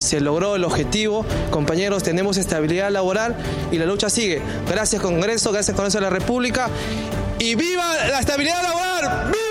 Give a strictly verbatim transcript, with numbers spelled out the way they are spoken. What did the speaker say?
se logró el objetivo. Compañeros, tenemos estabilidad laboral y la lucha sigue. Gracias Congreso, gracias Congreso de la República y ¡viva la estabilidad laboral! ¡Viva!